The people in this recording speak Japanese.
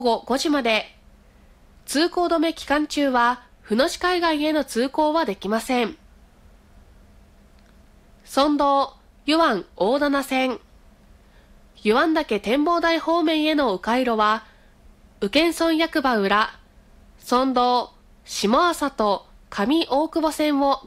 午後5時まで。通行止め期間中は、府野市海岸への通行はできません。村道、湯湾大棚線。湯湾岳展望台方面への迂回路は、宇検村役場裏、村道、下朝と上大久保線を